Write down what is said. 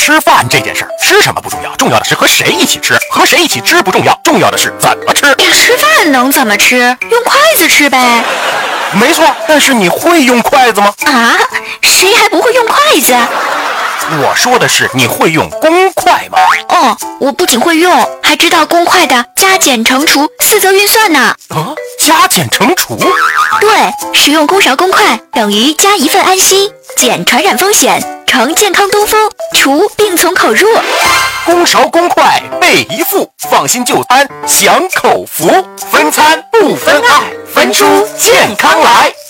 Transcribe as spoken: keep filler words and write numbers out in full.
吃饭这件事儿，吃什么不重要，重要的是和谁一起吃。和谁一起吃不重要，重要的是怎么吃。 吃饭能怎么吃？用筷子吃呗。 没错，但是你会用筷子吗？ 啊，谁还不会用筷子？ 我说的是你会用公筷吗？ 哦，我不仅会用，还知道公筷的加减乘除四则运算呢。 啊，加减乘除？ 对，使用公勺公筷等于加一份安心，减传染风险，乘健康东风，除病从口入。 公勺公筷备一副，放心就餐享口福，分餐不分爱，分出健康来。